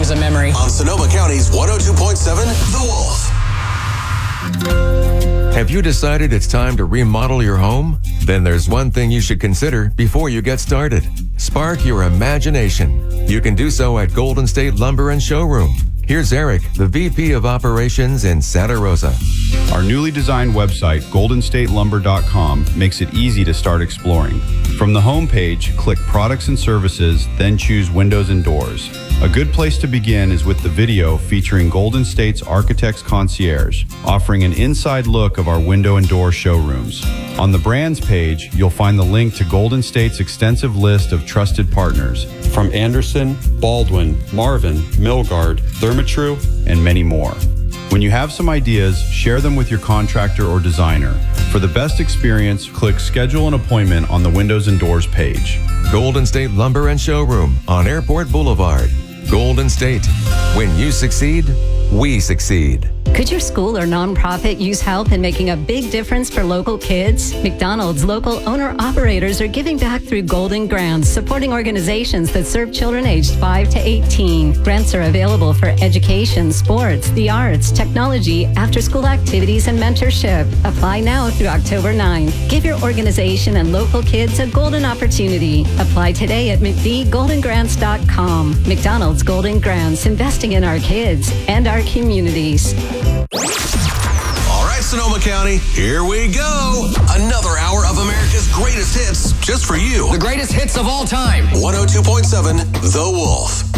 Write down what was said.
as a memory. On Sonoma County's 102.7, The Wolf. Have you decided it's time to remodel your home? Then there's one thing you should consider before you get started. Spark your imagination. You can do so at Golden State Lumber and Showroom. Here's Eric, the VP of Operations in Santa Rosa. Our newly designed website, goldenstatelumber.com, makes it easy to start exploring. From the homepage, click Products and Services, then choose Windows and Doors. A good place to begin is with the video featuring Golden State's Architects Concierge, offering an inside look of our window and door showrooms. On the brands page, you'll find the link to Golden State's extensive list of trusted partners, from Anderson, Baldwin, Marvin, Milgard, Therma-Tru, and many more. When you have some ideas, share them with your contractor or designer. For the best experience, click Schedule an Appointment on the Windows and Doors page. Golden State Lumber and Showroom on Airport Boulevard. Golden State. When you succeed, we succeed. Could your school or nonprofit use help in making a big difference for local kids? McDonald's local owner-operators are giving back through Golden Grants, supporting organizations that serve children aged 5 to 18. Grants are available for education, sports, the arts, technology, after-school activities, and mentorship. Apply now through October 9. Give your organization and local kids a golden opportunity. Apply today at mcdgoldengrants.com. McDonald's Golden Grants, investing in our kids and our communities. All right, Sonoma County, here we go. Another hour of America's greatest hits just for you. The greatest hits of all time. 102.7, The Wolf.